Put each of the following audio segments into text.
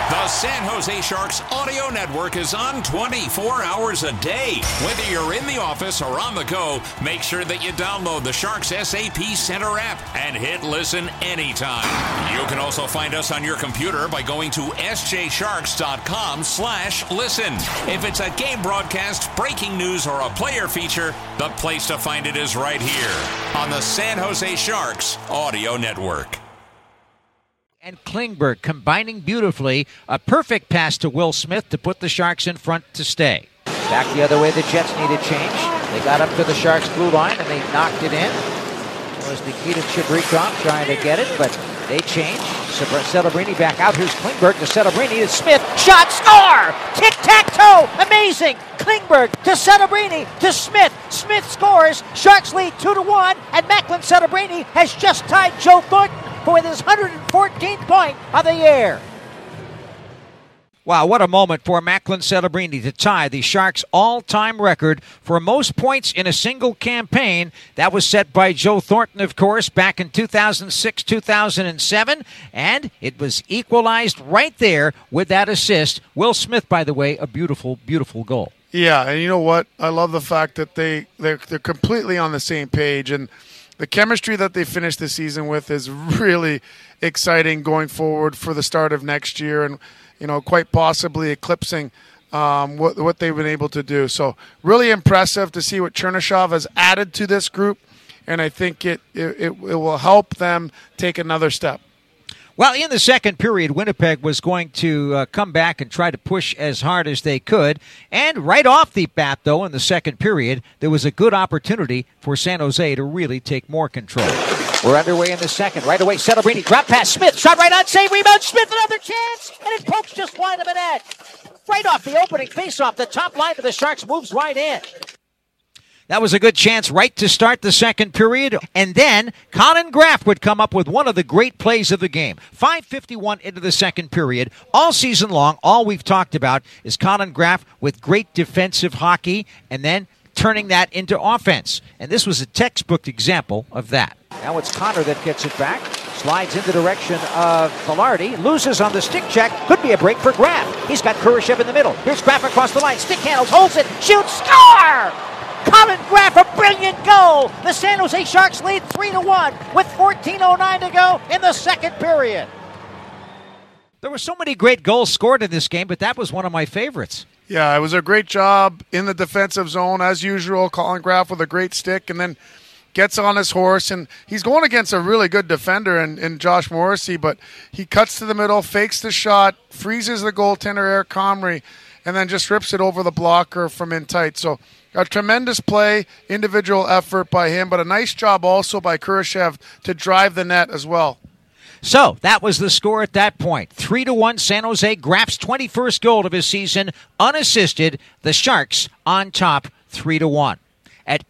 The San Jose Sharks audio network is on 24 hours a day. Whether you're in the office or on the go, make sure that you download the Sharks SAP Center app and hit listen anytime. You can also find us on your computer by going to sjsharks.com/listen. If it's a game broadcast, breaking news, or a player feature, the place to find it is right here on the San Jose Sharks audio network. And Klingberg combining beautifully. A perfect pass to Will Smith to put the Sharks in front to stay. Back the other way, the Jets needed change. They got up to the Sharks' blue line and they knocked it in. It was Nikita Chibrikov trying to get it, but they changed. Celebrini back out. Here's Klingberg to Celebrini to Smith. Shot, score! Tic-tac-toe! Amazing! Klingberg to Celebrini to Smith. Smith scores. Sharks lead 2-1, and Macklin Celebrini has just tied Joe Thornton with his 114th point of the year. Wow, what a moment for Macklin Celebrini to tie the Sharks' all-time record for most points in a single campaign. That was set by Joe Thornton, of course, back in 2006-2007, and it was equalized right there with that assist. Will Smith, by the way, a beautiful, beautiful goal. Yeah, and you know what? I love the fact that they're completely on the same page, and the chemistry that they finished the season with is really exciting going forward for the start of next year, and quite possibly eclipsing what they've been able to do. So really impressive to see what Chernyshov has added to this group, and I think it will help them take another step. Well, in the second period, Winnipeg was going to come back and try to push as hard as they could. And right off the bat, though, in the second period, there was a good opportunity for San Jose to really take more control. We're underway in the second. Right away, Celebrini, drop pass, Smith, shot right on, save, rebound, Smith, another chance, and it pokes just wide of the net. Right off the opening faceoff, the top line of the Sharks moves right in. That was a good chance right to start the second period. And then Colin Graff would come up with one of the great plays of the game. 5:51 into the second period. All season long, all we've talked about is Colin Graff with great defensive hockey and then turning that into offense. And this was a textbook example of that. Now it's Connor that gets it back. Slides in the direction of Velarde. Loses on the stick check. Could be a break for Graff. He's got Kurashev in the middle. Here's Graff across the line. Stick handles, holds it, shoots, score! Colin Graff, a brilliant goal. The San Jose Sharks lead 3-1 with 14:09 to go in the second period. There were so many great goals scored in this game, but that was one of my favorites. Yeah, it was a great job in the defensive zone, as usual. Colin Graff with a great stick, and then gets on his horse, and he's going against a really good defender in Josh Morrissey, but he cuts to the middle, fakes the shot, freezes the goaltender, Eric Comrie, and then just rips it over the blocker from in tight. So a tremendous play, individual effort by him, but a nice job also by Kurashev to drive the net as well. So that was the score at that point. 3-1 San Jose. Graff's 21st goal of his season, unassisted. The Sharks on top 3-1. At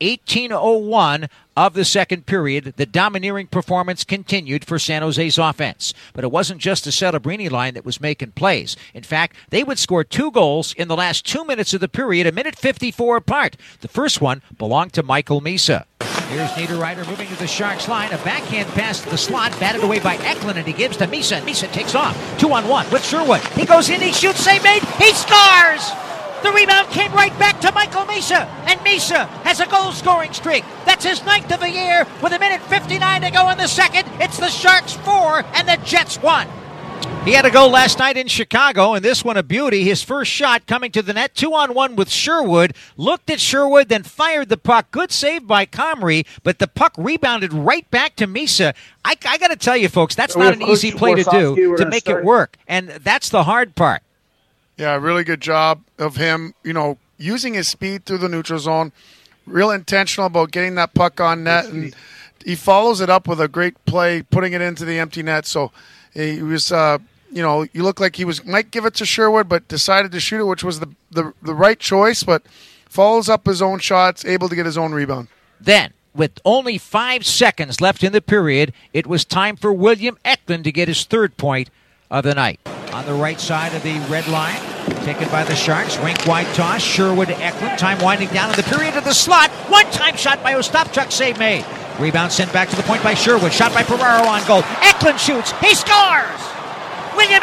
18:01 of the second period, the domineering performance continued for San Jose's offense. But it wasn't just the Celebrini line that was making plays. In fact, they would score 2 goals in the last 2 minutes of the period, a minute 54 apart. The first one belonged to Michael Misa. Here's Niederreiter moving to the Sharks line. A backhand pass to the slot, batted away by Eklund, and he gives to Misa. Misa takes off. 2-on-1 with Sherwood. He goes in, he shoots, save made, he scores! The rebound came right back to Michael Misa, and Misa has a goal-scoring streak. That's his 9th of the year with a minute 59 to go in the second. It's the Sharks 4 and the Jets 1. He had a goal last night in Chicago, and this one a beauty. His first shot coming to the net, 2-on-1 with Sherwood. Looked at Sherwood, then fired the puck. Good save by Comrie, but the puck rebounded right back to Misa. I got to tell you, folks, that's not an easy play to do, to make it work, and that's the hard part. Yeah, really good job of him, using his speed through the neutral zone. Real intentional about getting that puck on net, and he follows it up with a great play, putting it into the empty net. So he was, you look like he might give it to Sherwood, but decided to shoot it, which was the right choice, but follows up his own shots, able to get his own rebound. Then, with only 5 seconds left in the period, it was time for William Eklund to get his 3rd point of the night. On the right side of the red line, taken by the Sharks, rink wide toss, Sherwood to Eklund, time winding down in the period of the slot, one-time shot by Ostapchuk, save made. Rebound sent back to the point by Sherwood, shot by Ferraro on goal, Eklund shoots, he scores!